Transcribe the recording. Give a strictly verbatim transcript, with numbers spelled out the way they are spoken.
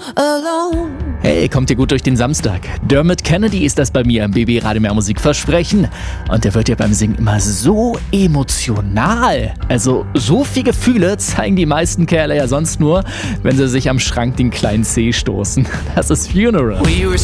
alone. Hey, kommt ihr gut durch den Samstag? Dermot Kennedy ist das bei mir im B B Radio Mehr Musik Versprechen. Und der wird ja beim Singen immer so emotional. Also so viel Gefühle zeigen die meisten Kerle ja sonst nur, wenn sie sich am Schrank den kleinen Zeh stoßen. Das ist Funeral.